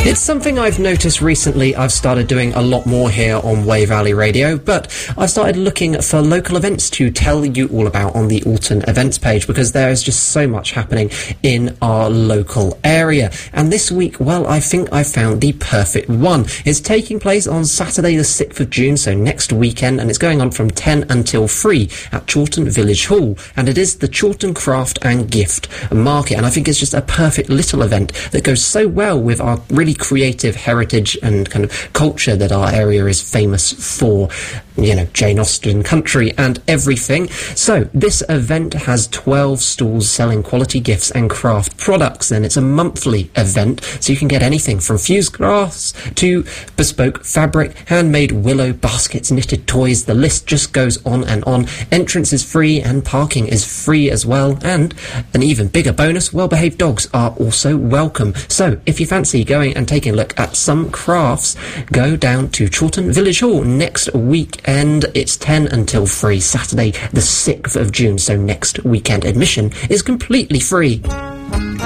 It's something I've noticed recently. I've started doing a lot more here on Wey Valley Radio, but I've started looking for local events to tell you all about on the Alton events page, because there is just so much happening in our local area. And this week, well, I think I found the perfect one. It's taking place on Saturday the 6th of June, so next weekend, and it's going on from 10 until 3 at Chawton Village Hall. And it is the Chawton Craft and Gift Market, and I think it's just a perfect little event that goes so well with our really creative heritage and kind of culture that our area is famous for. You know, Jane Austen country and everything. So this event has 12 stalls selling quality gifts and craft products, and it's a monthly event, so you can get anything from fused crafts to bespoke fabric, handmade willow baskets, knitted toys. The list just goes on and on. Entrance is free and parking is free as well, and an even bigger bonus, well-behaved dogs are also welcome. So if you fancy going and taking a look at some crafts, go down to Chawton Village Hall next week. And it's 10 until 3, Saturday the 6th of June, so next weekend. Admission is completely free.